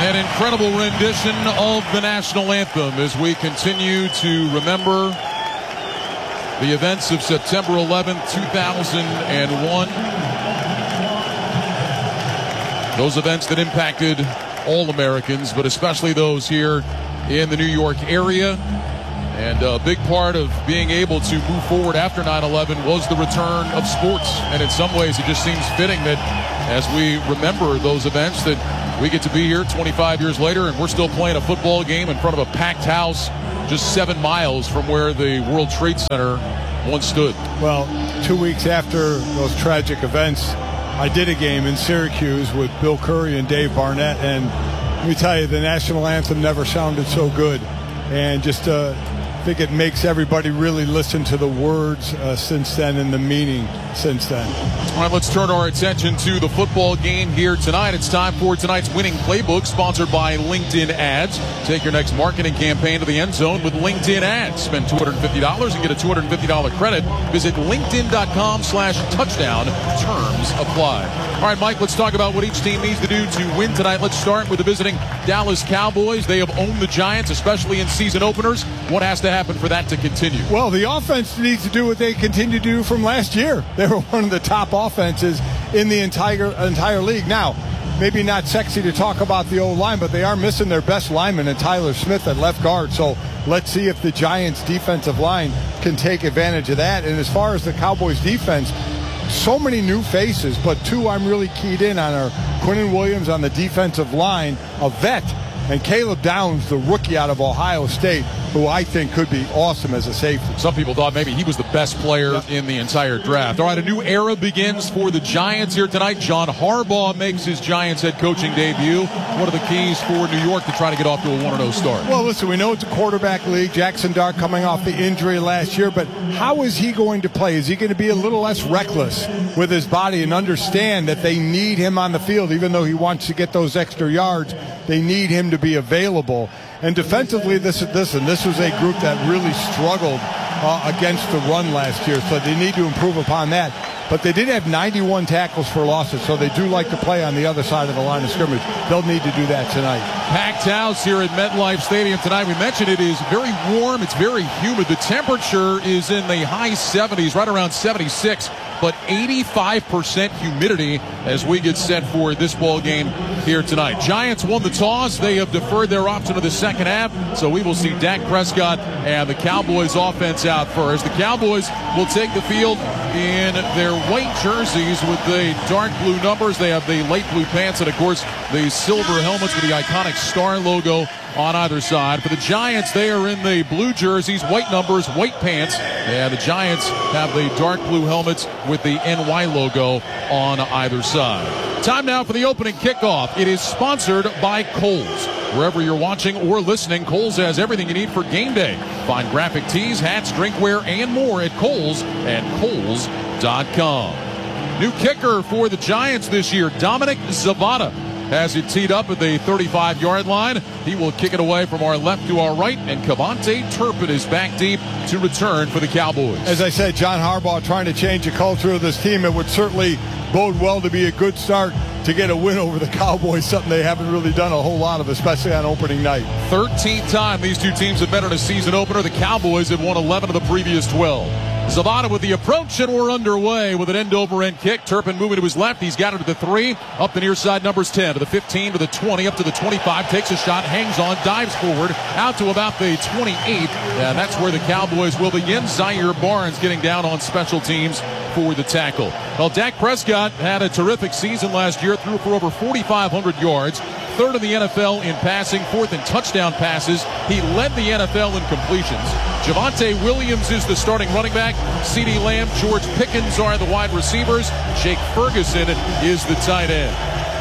An incredible rendition of the national anthem as we continue to remember the events of September 11th, 2001. Those events that impacted all Americans, but especially those here in the New York area. And a big part of being able to move forward after 9/11 was the return of sports. And in some ways, it just seems fitting that as we remember those events, that we get to be here 25 years later and we're still playing a football game in front of a packed house just 7 miles from where the World Trade Center once stood. Well, 2 weeks after those tragic events, I did a game in Syracuse with Bill Curry and Dave Barnett, and let me tell you, the national anthem never sounded so good. And just I think it makes everybody really listen to the words since then and the meaning since then. All right, let's turn our attention to the football game here tonight. It's time for tonight's winning playbook, sponsored by LinkedIn Ads. Take your next marketing campaign to the end zone with LinkedIn Ads. Spend $250 and get a $250 credit. Visit linkedin.com/touchdown. Terms apply. All right, Mike, let's talk about what each team needs to do to win tonight. Let's start with the visiting Dallas Cowboys. They have owned the Giants, especially in season openers. What has to happen for that to continue? Well, the offense needs to do what they continue to do from last year. They were one of the top offenses in the entire league. Now, maybe not sexy to talk about the O-line, but they are missing their best lineman in Tyler Smith at left guard. So let's see if the Giants' defensive line can take advantage of that. And as far as the Cowboys' defense, so many new faces, but two I'm really keyed in on are Quinnen Williams on the defensive line, a vet, and Caleb Downs, the rookie out of Ohio State, who I think could be awesome as a safety. Some people thought maybe he was the best player in the entire draft. All right, a new era begins for the Giants here tonight. John Harbaugh makes his Giants head coaching debut. What are the keys for New York to try to get off to a 1-0 start? Well, listen, we know it's a quarterback league. Jackson Dart coming off the injury last year, but how is he going to play? Is he going to be a little less reckless with his body and understand that they need him on the field, even though he wants to get those extra yards? They need him to be available. And defensively, this was a group that really struggled against the run last year, so they need to improve upon that. But they did have 91 tackles for losses, so they do like to play on the other side of the line of scrimmage. They'll need to do that tonight. Packed house here at MetLife Stadium tonight. We mentioned it is very warm. It's very humid. The temperature is in the high 70s, right around 76, but 85% humidity as we get set for this ball game here tonight. Giants won the toss. They have deferred their option to the second half, so we will see Dak Prescott and the Cowboys offense out first. The Cowboys will take the field in their white jerseys with the dark blue numbers. They have the light blue pants and, of course, the silver helmets with the iconic star logo on either side. For the Giants, they are in the blue jerseys, white numbers, white pants, and the Giants have the dark blue helmets with the NY logo on either side. Time now for the opening kickoff. It is sponsored by Kohl's. Wherever you're watching or listening, Kohl's has everything you need for game day. Find graphic tees, hats, drinkware, and more at Kohl's and Kohl's.com. New kicker for the Giants this year, Dominic Zavada, has it teed up at the 35-yard line. He will kick it away from our left to our right, and Cavante Turpin is back deep to return for the Cowboys. As I said, John Harbaugh trying to change the culture of this team. It would certainly bode well to be a good start to get a win over the Cowboys, something they haven't really done a whole lot of, especially on opening night. 13th time these two teams have met in a season opener. The Cowboys had won 11 of the previous 12. Zavada with the approach, and we're underway with an end-over-end kick. Turpin moving to his left. He's got it to the 3, up the near side, numbers 10, to the 15, to the 20, up to the 25, takes a shot, hangs on, dives forward, out to about the 28, and that's where the Cowboys will begin. Zaire Barnes getting down on special teams for the tackle. Well, Dak Prescott had a terrific season last year, threw for over 4,500 yards, third in the NFL in passing, fourth in touchdown passes. He led the NFL in completions. Javonte Williams is the starting running back. CeeDee Lamb, George Pickens are the wide receivers. Jake Ferguson is the tight end.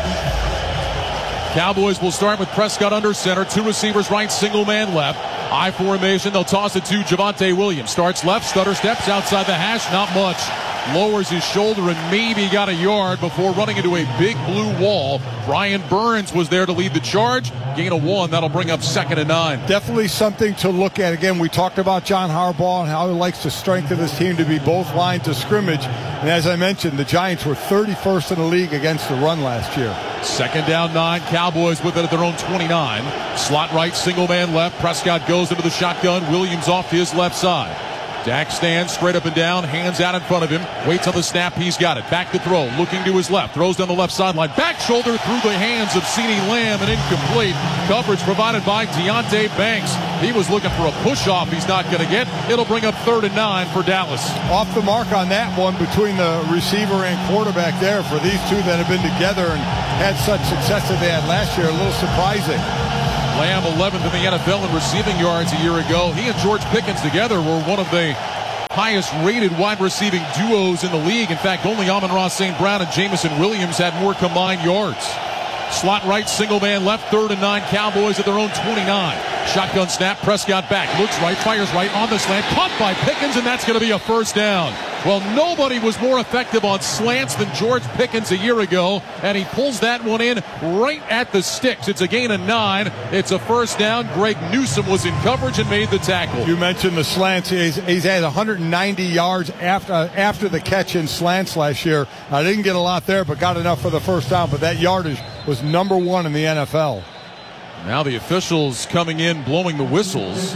Cowboys will start with Prescott under center. Two receivers right, single man left. I formation. They'll toss it to Javonte Williams. Starts left, stutter steps outside the hash. Not much. Lowers his shoulder and maybe got a yard before running into a big blue wall. Brian Burns was there to lead the charge. Gain of 1. That'll bring up 2nd and 9. Definitely something to look at. Again, we talked about John Harbaugh and how he likes to strengthen his team to be both lines of scrimmage. And as I mentioned, the Giants were 31st in the league against the run last year. Second down 9. Cowboys with it at their own 29. Slot right, single man left. Prescott goes into the shotgun. Williams off to his left side. Dak stands straight up and down, hands out in front of him, waits on the snap, he's got it. Back to throw, looking to his left, throws down the left sideline, back shoulder through the hands of CeeDee Lamb, and incomplete. Coverage provided by Deonte Banks. He was looking for a push-off he's not going to get. It'll bring up 3rd and 9 for Dallas. Off the mark on that one between the receiver and quarterback there for these two that have been together and had such success that they had last year. A little surprising. Lamb 11th in the NFL in receiving yards a year ago. He and George Pickens together were one of the highest-rated wide receiving duos in the league. In fact, only Amon-Ra St. Brown and Jameson Williams had more combined yards. Slot right, single man left, 3rd and 9. Cowboys at their own 29. Shotgun snap, Prescott back, looks right, fires right on the slant, caught by Pickens, and that's going to be a first down. Well, nobody was more effective on slants than George Pickens a year ago, and he pulls that one in right at the sticks. It's a gain of 9. It's a first down. Greg Newsome was in coverage and made the tackle. You mentioned the slants. He's had 190 yards after the catch in slants last year. I didn't get a lot there, but got enough for the first down. But that yardage was number 1 in the NFL. Now the officials coming in, blowing the whistles.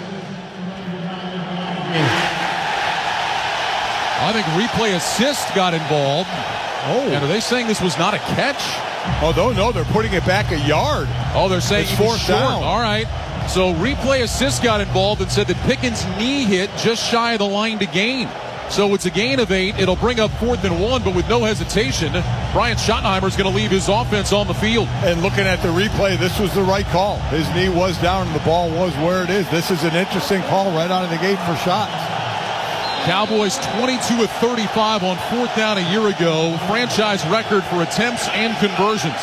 I think replay assist got involved. Oh. And are they saying this was not a catch? Oh, no, they're putting it back a yard. Oh, they're saying it's he was fourth short. down. All right. So replay assist got involved and said that Pickens' knee hit just shy of the line to gain. So it's a gain of 8. It'll bring up 4th and 1, but with no hesitation, Brian Schottenheimer's going to leave his offense on the field. And looking at the replay, this was the right call. His knee was down and the ball was where it is. This is an interesting call right out of the gate for shots. Cowboys 22 of 35 on 4th down a year ago. Franchise record for attempts and conversions.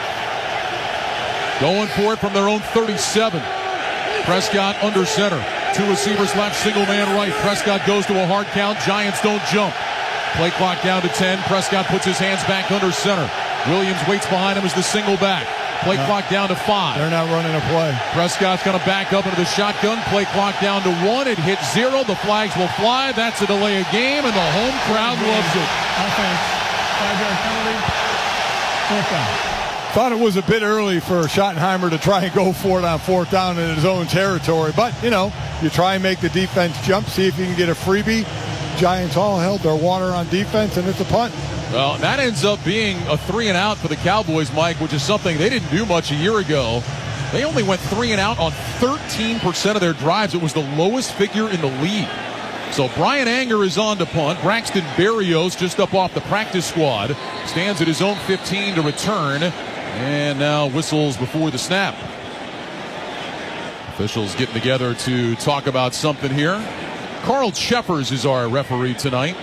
Going for it from their own 37. Prescott under center. 2 receivers left, single man right. Prescott goes to a hard count. Giants don't jump. Play clock down to 10. Prescott puts his hands back under center. Williams waits behind him as the single back. Play clock down to 5. They're not running a play. Prescott's going to back up into the shotgun. Play clock down to 1. It hits 0. The flags will fly. That's a delay of game, and the home crowd loves it. Offense. 5-yard penalty. 4th down. Thought it was a bit early for Schottenheimer to try and go for it on 4th down in his own territory. But, you try and make the defense jump, see if you can get a freebie. Giants all held their water on defense, and it's a punt. Well, that ends up being a 3 and out for the Cowboys, Mike, which is something they didn't do much a year ago. They only went 3 and out on 13% of their drives. It was the lowest figure in the league. So Brian Anger is on to punt. Braxton Berrios, just up off the practice squad, stands at his own 15 to return. And now whistles before the snap. Officials getting together to talk about something here. Carl Cheffers is our referee tonight.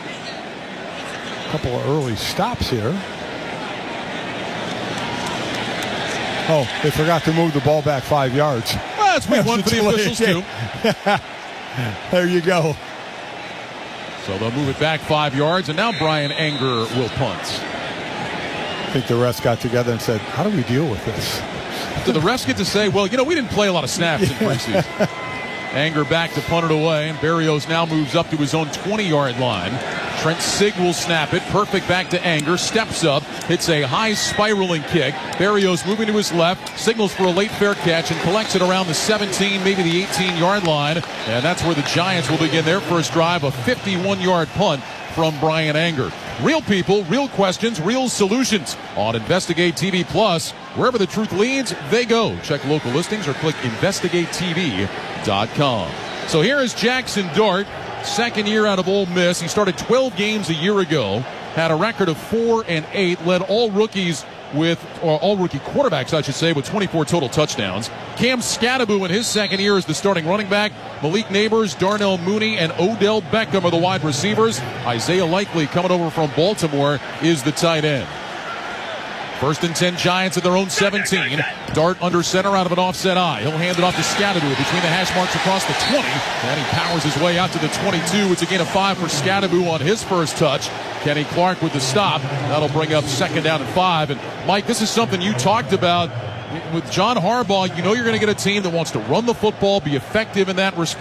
A couple of early stops here. Oh, they forgot to move the ball back 5 yards. Well, that's week 1 for the officials, too. There you go. So they'll move it back 5 yards, and now Brian Anger will punt. I think the refs got together and said, how do we deal with this? So the refs get to say, well, we didn't play a lot of snaps in preseason. Anger back to punt it away, and Berrios now moves up to his own 20-yard line. Trent Sig will snap it. Perfect back to Anger. Steps up. Hits a high spiraling kick. Berrios moving to his left. Signals for a late fair catch and collects it around the 17, maybe the 18-yard line. And that's where the Giants will begin their first drive. A 51-yard punt from Brian Anger. Real people, real questions, real solutions on Investigate TV Plus. Wherever the truth leads, they go. Check local listings or click investigatetv.com. So here is Jackson Dart, second year out of Ole Miss. He started 12 games a year ago, had a record of 4-8, led all rookies all rookie quarterbacks, I should say, with 24 total touchdowns. Cam Scatterbo in his second year as the starting running back. Malik Neighbors, Darnell Mooney, and Odell Beckham are the wide receivers. Isaiah Likely, coming over from Baltimore, is the tight end. 1st and 10 Giants at their own 17. Dart under center out of an offset eye. He'll hand it off to Scatterbo between the hash marks across the 20. And he powers his way out to the 22. It's a gain of 5 for Scatterbo on his first touch. Kenny Clark with the stop. That'll bring up 2nd down and 5. And Mike, this is something you talked about with John Harbaugh. You're going to get a team that wants to run the football, be effective in that respect.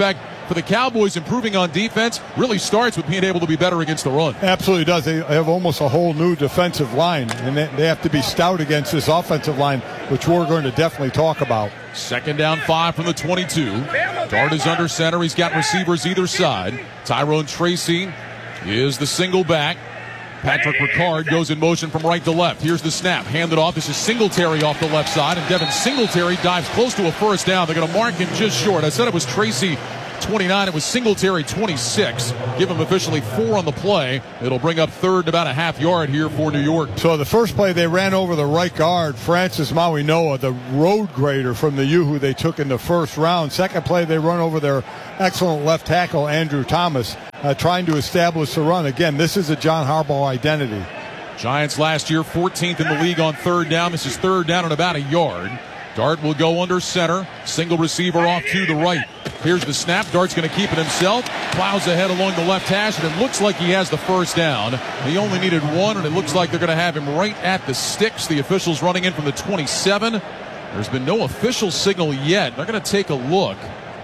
for the Cowboys, improving on defense really starts with being able to be better against the run. Absolutely does. They have almost a whole new defensive line, and they have to be stout against this offensive line, which we're going to definitely talk about. Second down 5 from the 22. Dart is under center. He's got receivers either side. Tyrone Tracy is the single back. Patrick Ricard goes in motion from right to left. Here's the snap. Handed off. This is Singletary off the left side, and Devin Singletary dives close to a first down. They're going to mark him just short. I said it was Tracy 29. It was Singletary 26. Give him officially 4 on the play. It'll bring up third and about a half yard here for New York. So the first play, they ran over the right guard, Francis Mauigoa, the road grader from the U who they took in the first round. Second play, they run over their excellent left tackle, Andrew Thomas, trying to establish the run. Again, this is a John Harbaugh identity. Giants last year 14th in the league on third down. This is third down and about a yard. Dart will go under center. Single receiver off to the right. Here's the snap. Dart's going to keep it himself. Plows ahead along the left hash, and it looks like he has the first down. He only needed 1, and it looks like they're going to have him right at the sticks. The officials running in from the 27. There's been no official signal yet. They're going to take a look.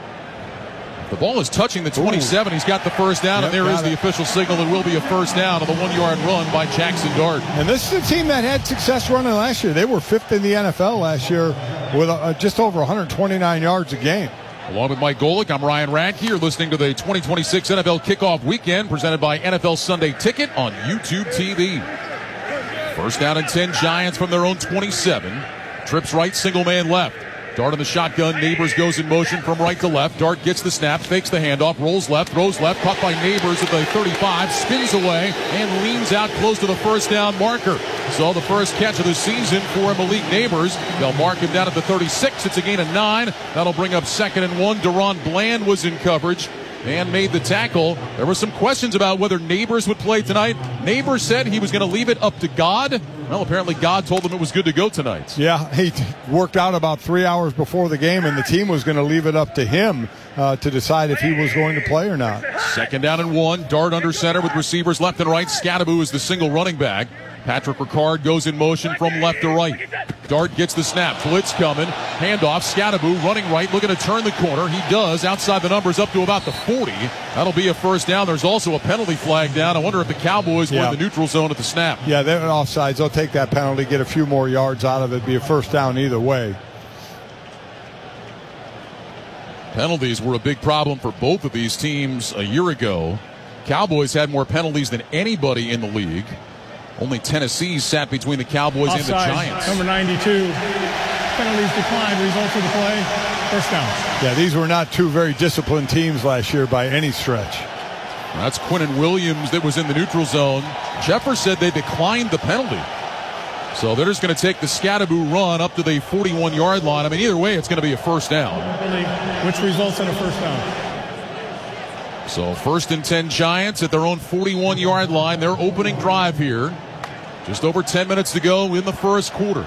The ball is touching the 27. He's got the first down, and there is the official signal. It will be a first down on the 1-yard run by Jackson Dart. And this is a team that had success running last year. They were 5th in the NFL last year with just over 129 yards a game. Along with Mike Golick, I'm Ryan Radke. You're listening to the 2026 NFL Kickoff Weekend presented by NFL Sunday Ticket on YouTube TV. First down and 10, Giants from their own 27. Trips right, single man left. Dart in the shotgun. Neighbors goes in motion from right to left. Dart gets the snap, fakes the handoff, rolls left, throws left, caught by Neighbors at the 35, spins away, and leans out close to the first down marker. So the first catch of the season for Malik Neighbors. They'll mark him down at the 36. It's a gain of 9. That'll bring up 2nd and 1. Deron Bland was in coverage and made the tackle. There were some questions about whether Neighbors would play tonight. Neighbors said he was going to leave it up to God. Well, apparently God told him it was good to go tonight. Yeah, he worked out about 3 hours before the game, and the team was going to leave it up to him to decide if he was going to play or not. Second down and 1. Dart under center with receivers left and right. Scatteroo is the single running back. Patrick Ricard goes in motion from left to right. Dart gets the snap. Blitz coming. Handoff. Scatteroo running right, looking to turn the corner. He does. Outside the numbers up to about the 40. That'll be a first down. There's also a penalty flag down. I wonder if the Cowboys were in the neutral zone at the snap. Yeah, they're offsides. They'll take that penalty, get a few more yards out of it. Be a first down either way. Penalties were a big problem for both of these teams a year ago. Cowboys had more penalties than anybody in the league. Only Tennessee sat between the Cowboys and the Giants. Number 92. Penalties declined. Results of the play. First down. Yeah, these were not two very disciplined teams last year by any stretch. That's Quinnen Williams that was in the neutral zone. Jeffers said they declined the penalty. So they're just going to take the Scatteroo run up to the 41-yard line. I mean, either way, it's going to be a first down. Which results in a first down. So 1st and 10 Giants at their own 41-yard line. Their opening drive here. Just over 10 minutes to go in the first quarter.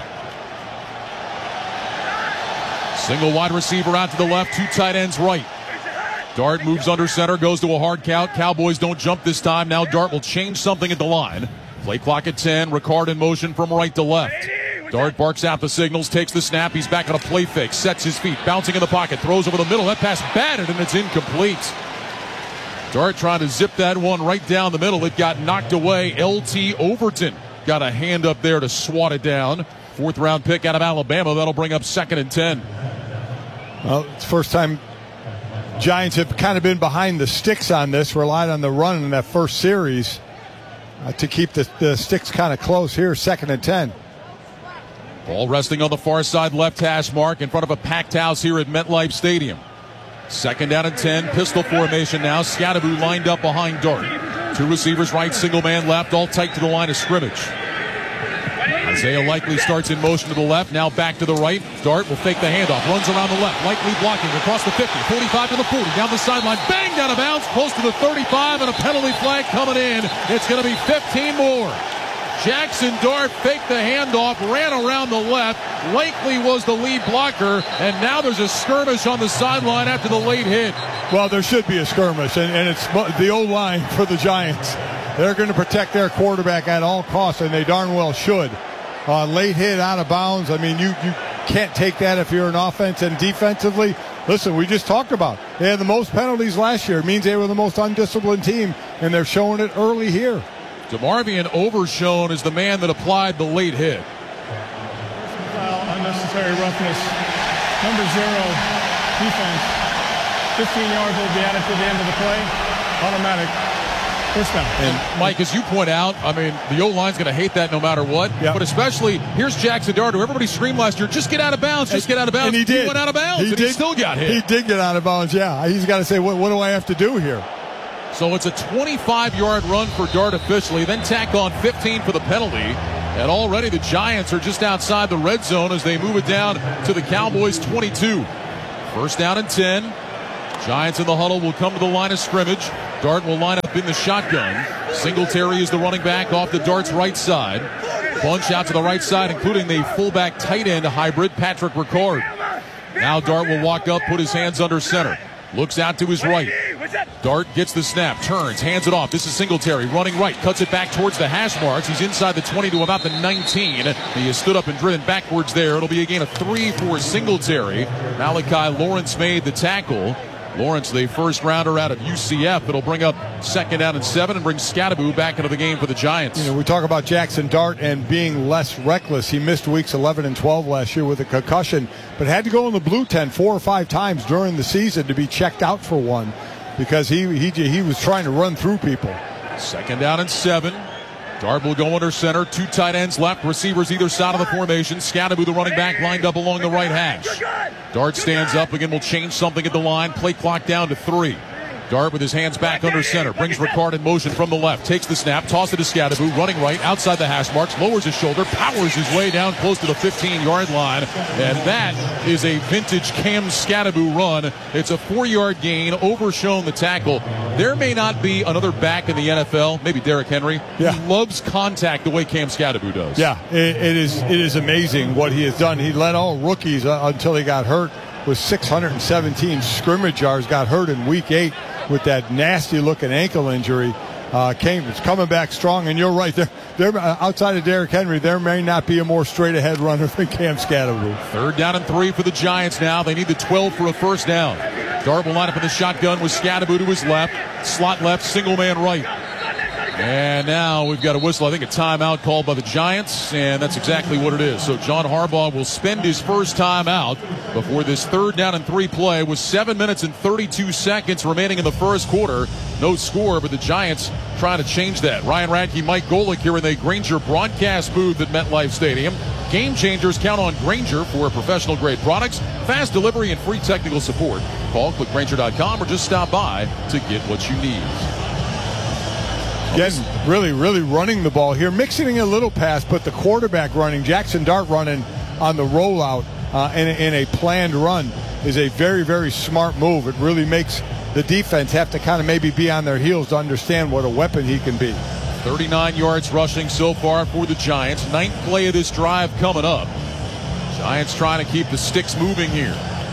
Single wide receiver out to the left, 2 tight ends right. Dart moves under center, goes to a hard count. Cowboys don't jump this time. Now Dart will change something at the line. Play clock at 10. Ricard in motion from right to left. Dart barks out the signals, takes the snap. He's back on a play fake, sets his feet, bouncing in the pocket, throws over the middle. That pass batted, and it's incomplete. Dart trying to zip that one right down the middle. It got knocked away. L.T. Overton got a hand up there to swat it down. 4th round pick out of Alabama. That'll bring up 2nd and 10. Well, it's the first time Giants have kind of been behind the sticks on this, relied on the run in that first series to keep the sticks kind of close here. 2nd and 10. Ball resting on the far side left hash mark in front of a packed house here at MetLife Stadium. 2nd down and 10, pistol formation now. Scatteroo lined up behind Dart. 2 receivers right, single man left, all tight to the line of scrimmage. Isaiah Likely starts in motion to the left, now back to the right. Dart will fake the handoff, runs around the left. Likely blocking across the 50, 45 to the 40, down the sideline, banged out of bounds, close to the 35, and a penalty flag coming in. It's going to be 15 more. Jackson Dart faked the handoff, ran around the left. Likely was the lead blocker, and now there's a skirmish on the sideline after the late hit. Well, there should be a skirmish, and it's the O-line for the Giants. They're going to protect their quarterback at all costs, and they darn well should. Late hit out of bounds. I mean, you can't take that if you're an offense, and defensively, listen, we just talked about they had the most penalties last year. It means they were the most undisciplined team, and they're showing it early here. DeMarvion Overshown is the man that applied the late hit. Foul, unnecessary roughness. Number 0, defense. 15 yards will be added to the end of the play. Automatic. First down. And Mike, as you point out, I mean, the O-line's going to hate that no matter what. Yep. But especially, here's Jackson Dart, who everybody screamed last year, just get out of bounds, just get out of bounds. And he did. He went out of bounds, and he still got hit. He did get out of bounds, yeah. He's got to say, what do I have to do here? So it's a 25-yard run for Dart officially, then tack on 15 for the penalty. And already the Giants are just outside the red zone as they move it down to the Cowboys' 22. First down and 10. Giants in the huddle will come to the line of scrimmage. Dart will line up in the shotgun. Singletary is the running back off the Dart's right side. Bunch out to the right side, including the fullback tight end hybrid, Patrick Ricard. Now Dart will walk up, put his hands under center. Looks out to his right. Dart gets the snap, turns, hands it off. This is Singletary running right, cuts it back towards the hash marks. He's inside the 20 to about the 19. He is stood up and driven backwards there. It'll be a gain of 3 for Singletary. Malachi Lawrence made the tackle. Lawrence, the first rounder out of UCF. It'll bring up second down and 7 and bring Scadaboo back into the game for the Giants. You know, we talk about Jackson Dart and being less reckless. He missed weeks 11 and 12 last year with a concussion, but had to go in the blue tent 4 or 5 times during the season to be checked out for one because he was trying to run through people. Second down and 7. Dart will go under center. 2 tight ends left. Receivers either side of the formation. Scadaboo, the running back, lined up along the right hash. Dart stands up again. Will change something at the line. Play clock down to 3. Dart with his hands back under center. Brings Ricard in motion from the left. Takes the snap. Toss it to Scadaboo. Running right outside the hash marks. Lowers his shoulder. Powers his way down close to the 15-yard line. And that is a vintage Cam Scadaboo run. It's a 4-yard gain. Overshown the tackle. There may not be another back in the NFL, maybe Derrick Henry, who loves contact the way Cam Scadaboo does. Yeah, it is amazing what he has done. He led all rookies until he got hurt with 617 scrimmage yards. Got hurt in week 8 with that nasty-looking ankle injury. It's coming back strong, and you're right. There, outside of Derrick Henry, there may not be a more straight-ahead runner than Cam Scadaboo. Third down and 3 for the Giants now. They need the 12 for a first down. Dart will line up in the shotgun with Scadaboo to his left. Slot left, single man right. And now we've got a whistle, I think a timeout called by the Giants, and that's exactly what it is. So John Harbaugh will spend his first timeout before this third down and 3 play with 7 minutes and 32 seconds remaining in the first quarter. No score, but the Giants trying to change that. Ryan Radke, Mike Golick here in the Grainger broadcast booth at MetLife Stadium. Game changers, count on Grainger for professional grade products, fast delivery, and free technical support. Call clickgrainger.com or just stop by to get what you need. Again, really running the ball here, mixing a little pass, but the quarterback running, Jackson Dart running on the rollout in a planned run is a very smart move. It really makes the defense have to kind of maybe be on their heels to understand what a weapon he can be. 39 yards rushing so far for the Giants. 9th play of this drive coming up. Giants trying to keep the sticks moving here.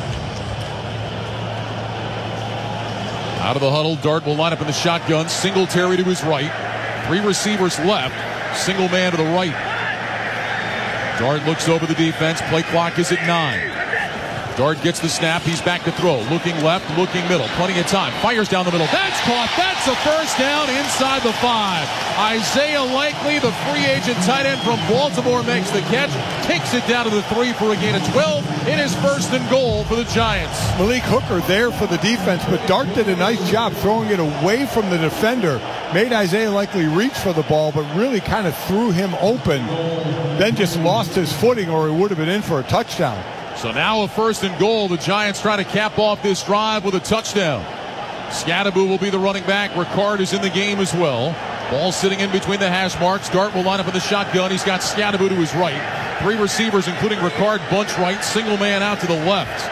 Out of the huddle, Dart will line up in the shotgun. Singletary to his right. 3 receivers left. Single man to the right. Dart looks over the defense. Play clock is at 9. Dart gets the snap. He's back to throw. Looking left, looking middle. Plenty of time. Fires down the middle. That's caught. That's a first down inside the 5. Isaiah Likely, the free agent tight end from Baltimore, makes the catch. Takes it down to the 3 for a gain of 12. It is first and goal for the Giants. Malik Hooker there for the defense, but Dart did a nice job throwing it away from the defender. Made Isaiah Likely reach for the ball, but really kind of threw him open. Then just lost his footing, or he would have been in for a touchdown. So now a first and goal. The Giants trying to cap off this drive with a touchdown. Scadaboo will be the running back. Ricard is in the game as well. Ball sitting in between the hash marks. Dart will line up in the shotgun. He's got Scadaboo to his right. 3 receivers, including Ricard, bunch right. Single man out to the left.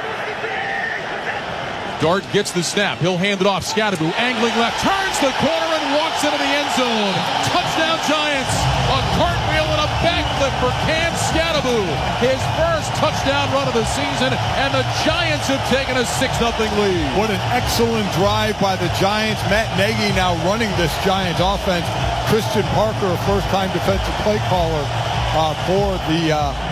Dart gets the snap. He'll hand it off. Scadaboo angling left. Turns the corner and walks into the end zone. Touchdown Giants. A cartwheel and a backflip for Cam Scadaboo. His first touchdown run of the season, and the Giants have taken a 6-0 lead. What an excellent drive by the Giants. Matt Nagy now running this Giants offense. Christian Parker, a first-time defensive play caller for the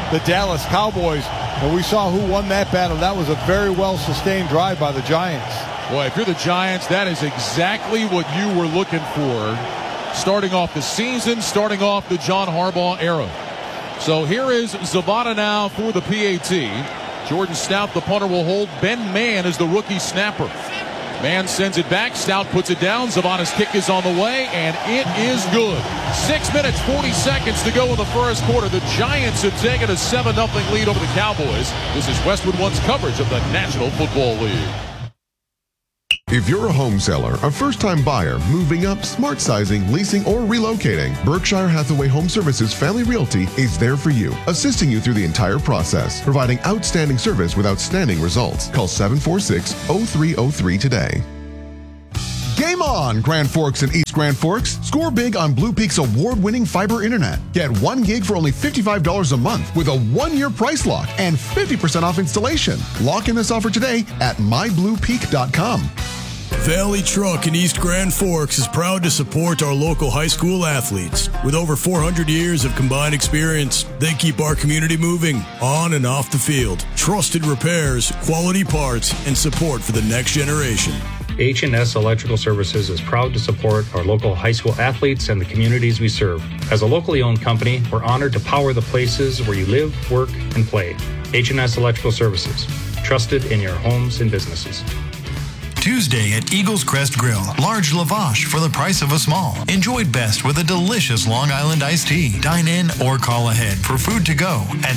the Dallas Cowboys. And we saw who won that battle. That was a very well-sustained drive by the Giants. Boy, if you're the Giants, that is exactly what you were looking for. Starting off the season, starting off the John Harbaugh era. So here is Zavada now for the PAT. Jordan Stout, the punter, will hold. Ben Mann is the rookie snapper. Mann sends it back. Stout puts it down. Zavada's kick is on the way, and it is good. 6 minutes, 40 seconds to go in the first quarter. The Giants have taken a 7-0 lead over the Cowboys. This is Westwood One's coverage of the National Football League. If you're a home seller, a first-time buyer, moving up, smart sizing, leasing, or relocating, Berkshire Hathaway Home Services Family Realty is there for you, assisting you through the entire process, providing outstanding service with outstanding results. Call 746-0303 today. Game on, Grand Forks and East Grand Forks. Score big on Blue Peak's award-winning fiber internet. Get 1 gig for only $55 a month with a 1-year price lock and 50% off installation. Lock in this offer today at mybluepeak.com. Valley Truck in East Grand Forks is proud to support our local high school athletes. With over 400 years of combined experience, they keep our community moving on and off the field. Trusted repairs, quality parts, and support for the next generation. H&S Electrical Services is proud to support our local high school athletes and the communities we serve. As a locally owned company, we're honored to power the places where you live, work, and play. H&S Electrical Services, trusted in your homes and businesses. Tuesday at Eagles Crest Grill. Large lavash for the price of a small. Enjoyed best with a delicious Long Island iced tea. Dine in or call ahead for food to go at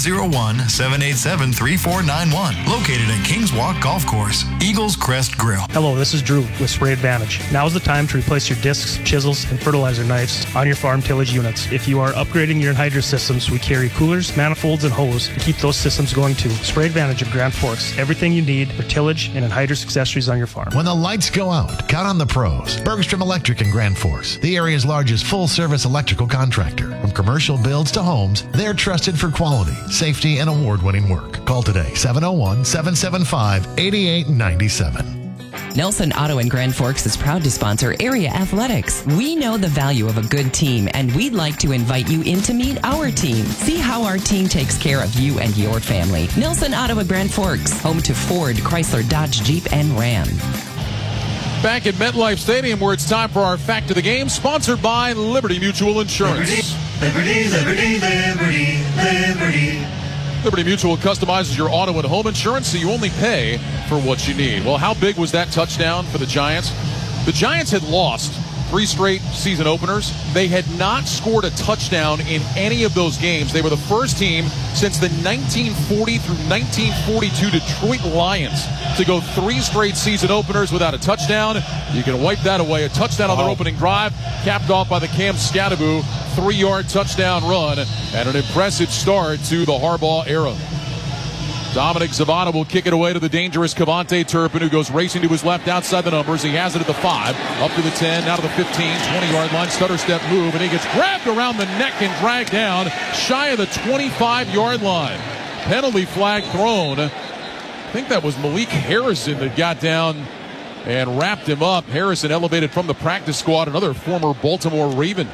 701-787-3491. Located at Kings Walk Golf Course. Eagles Crest Grill. Hello, this is Drew with Spray Advantage. Now is the time to replace your discs, chisels, and fertilizer knives on your farm tillage units. If you are upgrading your anhydrous systems, we carry coolers, manifolds, and hose to keep those systems going too. Spray Advantage of Grand Forks. Everything you need for tillage and anhydrous accessories on your farm. When the lights go out, count on the pros. Bergstrom Electric in Grand Forks, the area's largest full-service electrical contractor. From commercial builds to homes, they're trusted for quality, safety, and award-winning work. Call today, 701-775-8897. Nelson Auto in Grand Forks is proud to sponsor area athletics. We know the value of a good team, and we'd like to invite you in to meet our team. See how our team takes care of you and your family. Nelson Auto in Grand Forks, home to Ford, Chrysler, Dodge, Jeep, and Ram. Back at MetLife Stadium, where it's time for our Fact of the Game, sponsored by Liberty Mutual Insurance. Liberty, liberty, liberty, liberty. Liberty Mutual customizes your auto and home insurance so you only pay for what you need. Well, how big was that touchdown for the Giants? The Giants had lost 3 straight season openers. They had not scored a touchdown in any of those games. They were the first team since the 1940 through 1942 Detroit Lions to go 3 straight season openers without a touchdown. You can wipe that away. A touchdown on their opening drive, capped off by the Cam Scadaboo 3-yard touchdown run, and an impressive start to the Harbaugh era. Dominic Zavada will kick it away to the dangerous Cavante Turpin, who goes racing to his left outside the numbers. He has it at the 5, up to the 10, now to the 15, 20-yard line, stutter step move, and he gets grabbed around the neck and dragged down shy of the 25-yard line. Penalty flag thrown. I think that was Malik Harrison that got down and wrapped him up. Harrison elevated from the practice squad, another former Baltimore Raven.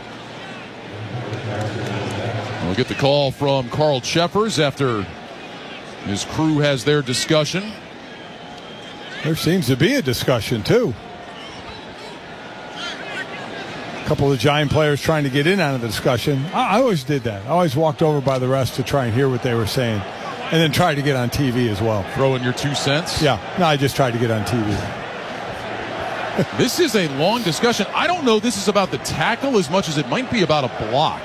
We'll get the call from Carl Cheffers after his crew has their discussion. There seems to be a discussion, too. A couple of Giant players trying to get in on the discussion. I always did that. I always walked over by the rest to try and hear what they were saying, and then tried to get on TV as well. Throw in your 2 cents? Yeah. No, I just tried to get on TV. This is a long discussion. I don't know this is about the tackle as much as it might be about a block.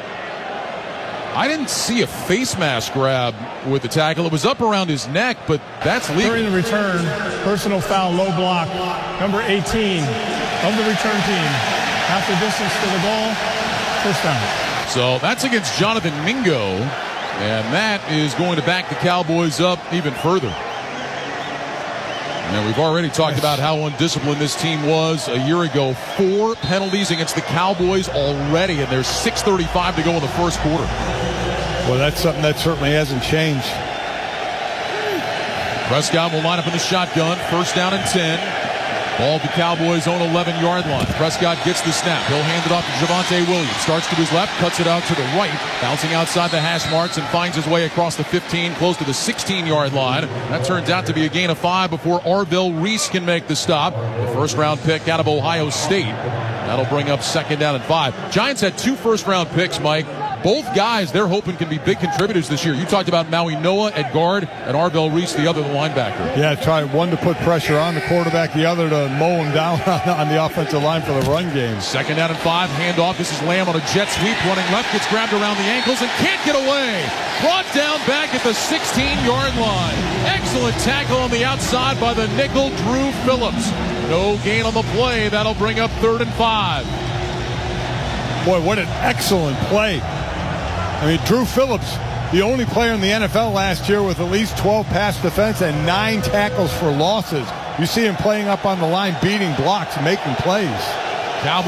I didn't see a face mask grab with the tackle. It was up around his neck, but that's legal. During the return, personal foul, low block, number 18 of the return team. Half the distance to the goal, first down. So that's against Jonathan Mingo, and that is going to back the Cowboys up even further. Now, we've already talked about how undisciplined this team was a year ago. 4 penalties against the Cowboys already, and there's 6:35 to go in the first quarter. Well, that's something that certainly hasn't changed. Prescott will line up in the shotgun. First down and 10. Ball at the Cowboys' own 11-yard line. Prescott gets the snap. He'll hand it off to Javonte Williams. Starts to his left, cuts it out to the right. Bouncing outside the hash marks and finds his way across the 15, close to the 16-yard line. That turns out to be a gain of 5 before Arvell Reese can make the stop. The first-round pick out of Ohio State. That'll bring up 2nd down and 5. Giants had 2 first-round picks, Mike. Both guys they're hoping can be big contributors this year. You talked about Maui Noah at guard and Arvell Reese, the other linebacker. Yeah, try one to put pressure on the quarterback, the other to mow him down on the offensive line for the run game. 2nd down and 5. Handoff. This is Lamb on a jet sweep. Running left. Gets grabbed around the ankles and can't get away. Brought down back at the 16-yard line. Excellent tackle on the outside by the nickel Drew Phillips. No gain on the play. That'll bring up 3rd and 5. Boy, what an excellent play. I mean, Drew Phillips, the only player in the NFL last year with at least 12 pass defense and 9 tackles for losses. You see him playing up on the line, beating blocks, making plays.